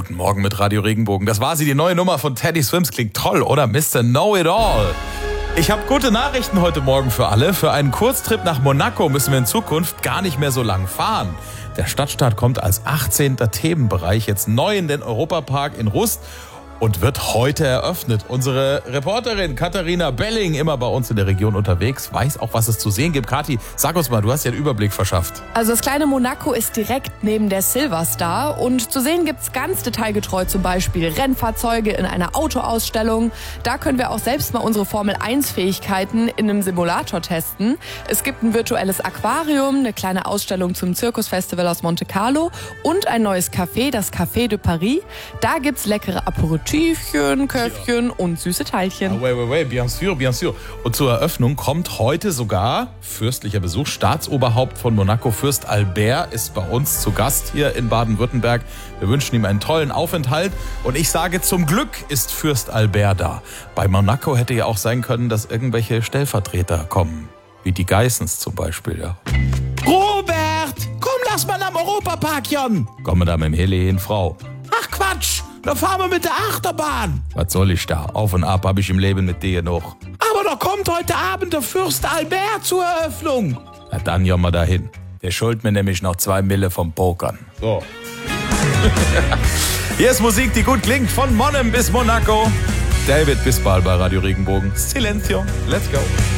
Guten Morgen mit Radio Regenbogen. Das war sie, die neue Nummer von Teddy Swims. Klingt toll, oder? Mr. Know-It-All. Ich habe gute Nachrichten heute Morgen für alle. Für einen Kurztrip nach Monaco müssen wir in Zukunft gar nicht mehr so lang fahren. Der Stadtstaat kommt als 18. Themenbereich jetzt neu in den Europapark in Rust und wird heute eröffnet. Unsere Reporterin Katharina Belling, immer bei uns in der Region unterwegs, weiß auch, was es zu sehen gibt. Kathi, sag uns mal, du hast ja einen Überblick verschafft. Also das kleine Monaco ist direkt neben der Silver Star und zu sehen gibt's ganz detailgetreu zum Beispiel Rennfahrzeuge in einer Autoausstellung. Da können wir auch selbst mal unsere Formel-1-Fähigkeiten in einem Simulator testen. Es gibt ein virtuelles Aquarium, eine kleine Ausstellung zum Zirkusfestival aus Monte Carlo und ein neues Café, das Café de Paris. Da gibt's leckere Aperitifs, Köpfchen und süße Teilchen. Bien sûr, bien sûr. Und zur Eröffnung kommt heute sogar fürstlicher Besuch. Staatsoberhaupt von Monaco, Fürst Albert, ist bei uns zu Gast hier in Baden-Württemberg. Wir wünschen ihm einen tollen Aufenthalt. Und ich sage, zum Glück ist Fürst Albert da. Bei Monaco hätte ja auch sein können, dass irgendwelche Stellvertreter kommen. Wie die Geissens zum Beispiel, ja. Robert, komm, lass mal am Europapark, Jon. Kommen da mit dem Heli hin, Frau. Ach Quatsch, da fahren wir mit der Achterbahn. Was soll ich da? Auf und ab habe ich im Leben mit dir noch. Aber da kommt heute Abend der Fürst Albert zur Eröffnung. Na dann ja mal dahin. Der schuldet mir nämlich noch 2 Mille vom Pokern. So. Hier ist Musik, die gut klingt, von Monnem bis Monaco. David Bisbal bei Radio Regenbogen. Silencio, let's go.